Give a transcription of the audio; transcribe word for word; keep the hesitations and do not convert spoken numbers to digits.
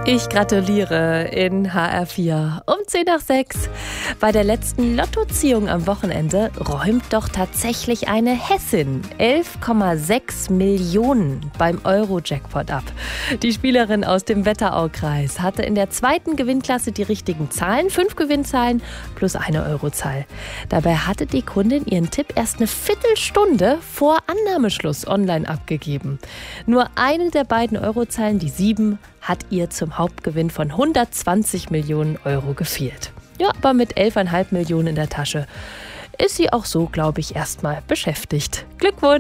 Ich gratuliere in H R vier um zehn nach sechs. Bei der letzten Lottoziehung am Wochenende räumt doch tatsächlich eine Hessin elf Komma sechs Millionen beim Euro-Jackpot ab. Die Spielerin aus dem Wetteraukreis hatte in der zweiten Gewinnklasse die richtigen Zahlen, fünf Gewinnzahlen plus eine Eurozahl. Dabei hatte die Kundin ihren Tipp erst eine Viertelstunde vor Annahmeschluss online abgegeben. Nur eine der beiden Eurozahlen, die sieben, hat ihr zum Hauptgewinn von hundertzwanzig Millionen Euro gefehlt. Ja, aber mit elf Komma fünf Millionen in der Tasche ist sie auch so, glaube ich, erstmal beschäftigt. Glückwunsch!